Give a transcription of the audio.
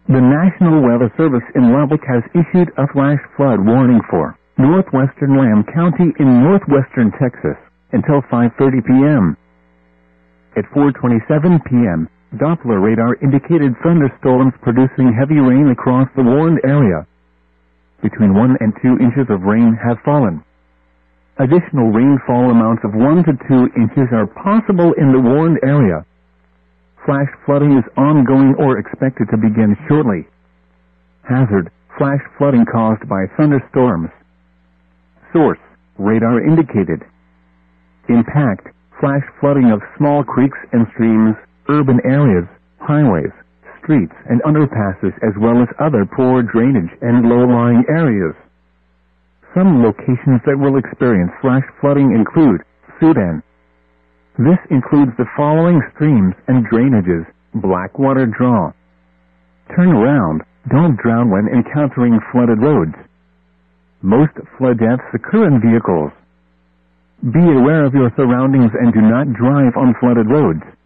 The National Weather Service in Lubbock has issued a flash flood warning for northwestern Lamb County in northwestern Texas until 5:30 p.m. At 4:27 p.m., Doppler radar indicated thunderstorms producing heavy rain across the warned area. Between 1 and 2 inches of rain have fallen. Additional rainfall amounts of 1 to 2 inches are possible in the warned area. Flash flooding is ongoing or expected to begin shortly. Hazard: flash flooding caused by thunderstorms. Source: radar indicated. Impact: flash flooding of small creeks and streams, urban areas, highways, streets, and underpasses, as well as other poor drainage and low-lying areas. Some locations that will experience flash flooding include Sudan. This includes the following streams and drainages: Blackwater Draw. Turn around. Don't drown when encountering flooded roads. Most flood deaths occur in vehicles. Be aware of your surroundings and do not drive on flooded roads.